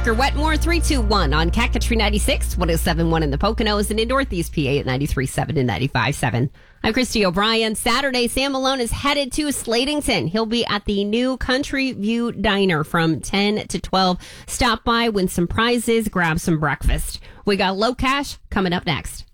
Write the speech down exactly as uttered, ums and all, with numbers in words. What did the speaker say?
Tucker Wetmore, three two one on Cat Country ninety-six, one oh seven point one in the Poconos, and in Northeast P A at ninety-three point seven and ninety-five point seven. I'm Christy O'Brien. Saturday, Sam Malone is headed to Slatington. He'll be at the new Country View Diner from ten to twelve. Stop by, win some prizes, grab some breakfast. We got Low Cash coming up next.